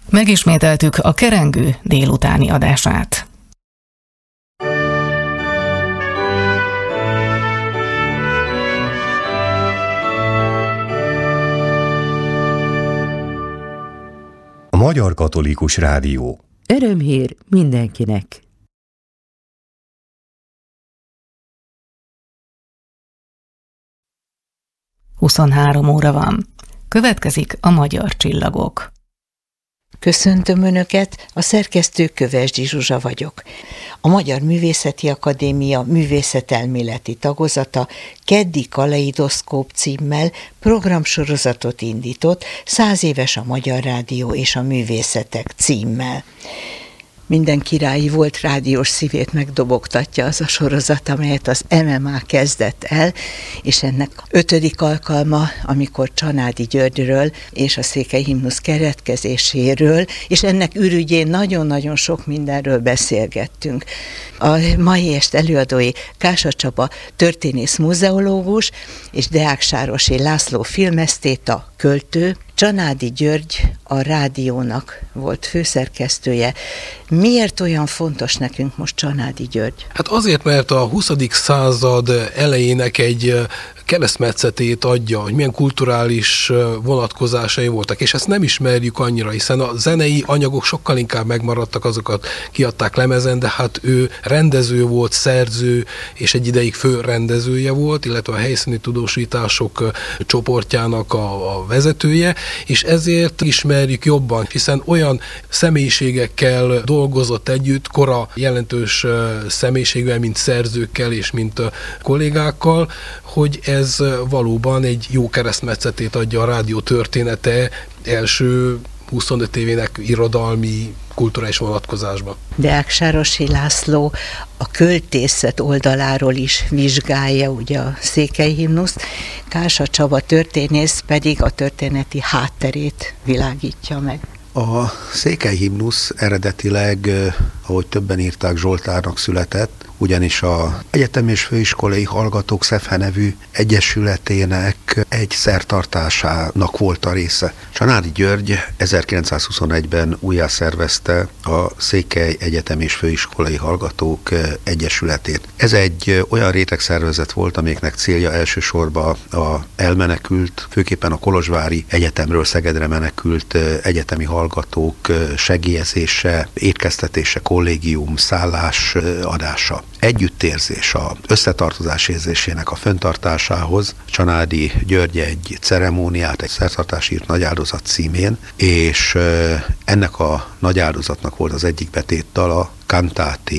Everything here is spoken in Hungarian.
Megismételtük a Kerengő délutáni adását. A Magyar Katolikus Rádió. Örömhír mindenkinek! Huszonhárom óra van. Következik a Magyar Csillagok. Köszöntöm Önöket, a szerkesztő Kövesdi Zsuzsa vagyok. A Magyar Művészeti Akadémia művészetelméleti tagozata Keddi Kaleidoszkóp címmel programsorozatot indított, 100 éves a Magyar Rádió és a Művészetek címmel. Minden királyi volt rádiós szívét megdobogtatja az a sorozat, amelyet az MMA kezdett el, és ennek 5. alkalma, amikor Csanádi Györgyről és a Székely Himnusz keretkezéséről, és ennek ürügyén nagyon-nagyon sok mindenről beszélgettünk. A mai est előadói Kása Csaba történész muzeológus, és Deák Sárosi László filmesztéta, költő, Csanádi György a rádiónak volt főszerkesztője. Miért olyan fontos nekünk most Csanádi György? Hát azért, mert a 20. század elejének egy keresztmetszetét adja, hogy milyen kulturális vonatkozásai voltak, és ezt nem ismerjük annyira, hiszen a zenei anyagok sokkal inkább megmaradtak, azokat kiadták lemezen, de hát ő rendező volt, szerző, és egy ideig főrendezője volt, illetve a helyszíni tudósítások csoportjának a vezetője, és ezért ismerjük jobban, hiszen olyan személyiségekkel dolgozott együtt, kora jelentős személyiségvel, mint szerzőkkel és mint kollégákkal, hogy ez valóban egy jó keresztmetszetét adja a rádió története első 25 évének irodalmi, kulturális vonatkozásban. Deák Sárosi László a költészet oldaláról is vizsgálja ugye a Székely Himnuszt, Kása Csaba történész pedig a történeti hátterét világítja meg. A Székely Himnusz eredetileg, ahogy többen írták, Zsoltárnak született, ugyanis az egyetemi és főiskolai hallgatók SZEFHE nevű egyesületének egy szertartásának volt a része. Csanádi György 1921-ben újjászervezte a Székely Egyetemi és Főiskolai Hallgatók Egyesületét. Ez egy olyan rétegszervezet volt, amiknek célja elsősorban a elmenekült, főképpen a Kolozsvári Egyetemről Szegedre menekült egyetemi hallgatók segélyezése, étkeztetése, kollégium, szállás adása. Együttérzés, az összetartozás érzésének a fenntartásához Csanádi György egy ceremóniát, egy szertartás írt Nagy áldozat címén, és ennek a nagy áldozatnak volt az egyik betétdala, Cantate